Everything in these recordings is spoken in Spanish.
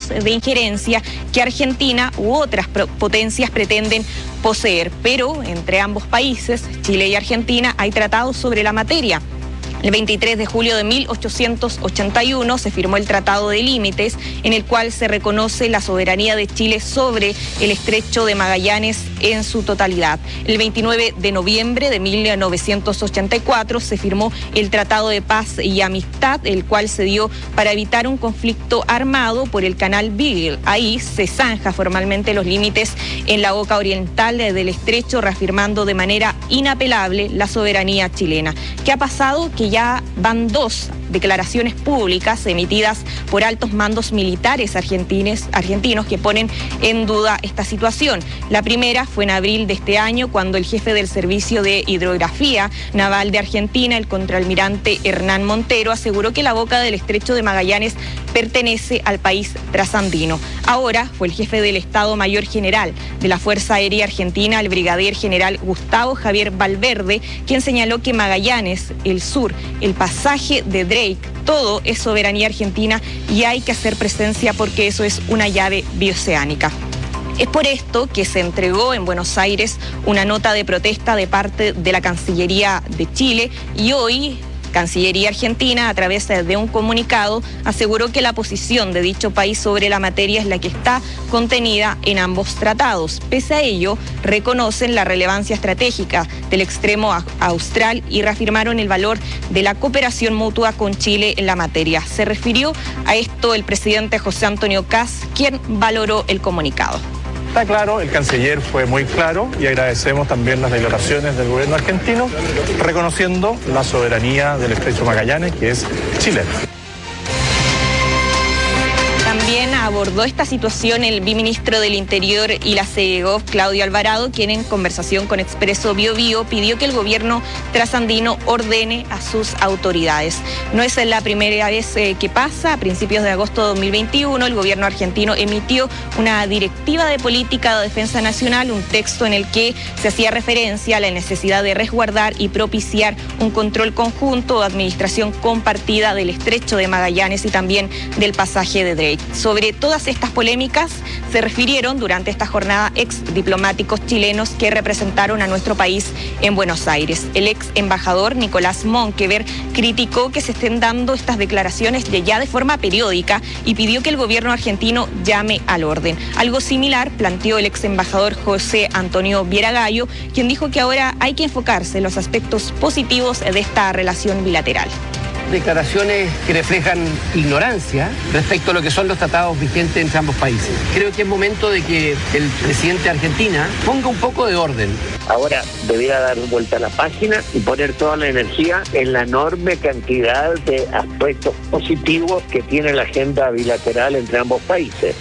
de injerencia que Argentina u otras potencias pretenden poseer. Pero entre ambos países, Chile y Argentina, hay tratados sobre la materia. El 23 de julio de 1881 se firmó el Tratado de Límites, en el cual se reconoce la soberanía de Chile sobre el Estrecho de Magallanes en su totalidad. El 29 de noviembre de 1984 se firmó el Tratado de Paz y Amistad, el cual se dio para evitar un conflicto armado por el canal Beagle. Ahí se zanja formalmente los límites en la boca oriental del estrecho, reafirmando de manera inapelable la soberanía chilena. ¿Qué ha pasado? Que ya van 2 declaraciones públicas emitidas por altos mandos militares argentinos que ponen en duda esta situación. La primera fue en abril de este año, cuando el jefe del Servicio de Hidrografía Naval de Argentina, el contraalmirante Hernán Montero, aseguró que la boca del Estrecho de Magallanes pertenece al país trasandino. Ahora fue el jefe del Estado Mayor General de la Fuerza Aérea Argentina, el brigadier general Gustavo Javier Valverde, quien señaló que Magallanes, el sur, el pasaje de Drake, todo es soberanía argentina y hay que hacer presencia porque eso es una llave bioceánica. Es por esto que se entregó en Buenos Aires una nota de protesta de parte de la Cancillería de Chile y hoy Cancillería Argentina, a través de un comunicado, aseguró que la posición de dicho país sobre la materia es la que está contenida en ambos tratados. Pese a ello, reconocen la relevancia estratégica del extremo austral y reafirmaron el valor de la cooperación mutua con Chile en la materia. Se refirió a esto el presidente José Antonio Kast, quien valoró el comunicado. Está claro, el canciller fue muy claro y agradecemos también las declaraciones del gobierno argentino reconociendo la soberanía del Estrecho Magallanes, que es Chile. También abordó esta situación el viceministro del Interior y la CEGOV, Claudio Alvarado, quien en conversación con Expreso Biobío pidió que el gobierno trasandino ordene a sus autoridades. No es la primera vez que pasa. A principios de agosto de 2021, el gobierno argentino emitió una directiva de política de defensa nacional, un texto en el que se hacía referencia a la necesidad de resguardar y propiciar un control conjunto o administración compartida del Estrecho de Magallanes y también del pasaje de Drake. Sobre todas estas polémicas se refirieron durante esta jornada ex diplomáticos chilenos que representaron a nuestro país en Buenos Aires. El ex embajador Nicolás Monkever criticó que se estén dando estas declaraciones ya de forma periódica y pidió que el gobierno argentino llame al orden. Algo similar planteó el ex embajador José Antonio Vieragallo, quien dijo que ahora hay que enfocarse en los aspectos positivos de esta relación bilateral. Declaraciones que reflejan ignorancia respecto a lo que son los tratados vigentes entre ambos países. Creo que es momento de que el presidente de Argentina ponga un poco de orden. Ahora debería dar vuelta a la página y poner toda la energía en la enorme cantidad de aspectos positivos que tiene la agenda bilateral entre ambos países.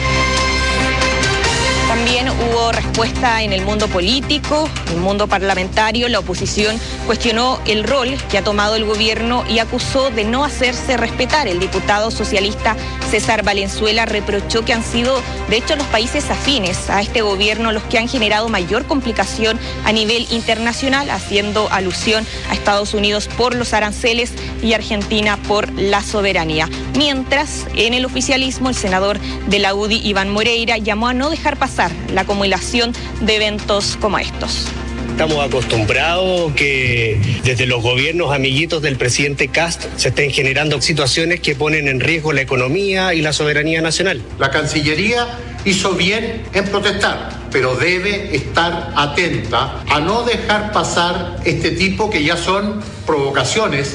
También hubo respuesta en el mundo político, en el mundo parlamentario. La oposición cuestionó el rol que ha tomado el gobierno y acusó de no hacerse respetar. El diputado socialista César Valenzuela reprochó que han sido, de hecho, los países afines a este gobierno los que han generado mayor complicación a nivel internacional, haciendo alusión a Estados Unidos por los aranceles y Argentina por la soberanía. Mientras, en el oficialismo, el senador de la UDI, Iván Moreira, llamó a no dejar pasar la acumulación de eventos como estos. Estamos acostumbrados que desde los gobiernos amiguitos del presidente Kast se estén generando situaciones que ponen en riesgo la economía y la soberanía nacional. La Cancillería hizo bien en protestar, pero debe estar atenta a no dejar pasar este tipo que ya son provocaciones.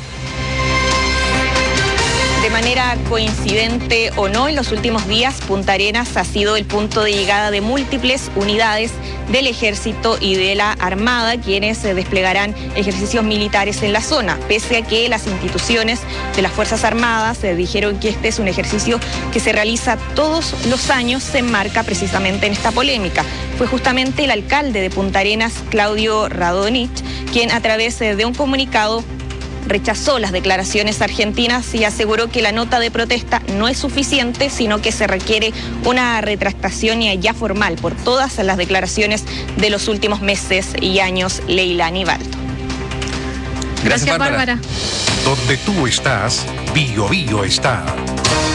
De manera coincidente o no, en los últimos días Punta Arenas ha sido el punto de llegada de múltiples unidades del Ejército y de la Armada, quienes desplegarán ejercicios militares en la zona, pese a que las instituciones de las Fuerzas Armadas dijeron que este es un ejercicio que se realiza todos los años. Se enmarca precisamente en esta polémica. Fue justamente el alcalde de Punta Arenas, Claudio Radonich, quien a través de un comunicado rechazó las declaraciones argentinas y aseguró que la nota de protesta no es suficiente, sino que se requiere una retractación ya formal por todas las declaraciones de los últimos meses y años. Leilani Balto. Gracias, Bárbara. Donde tú estás, Bio Bio está.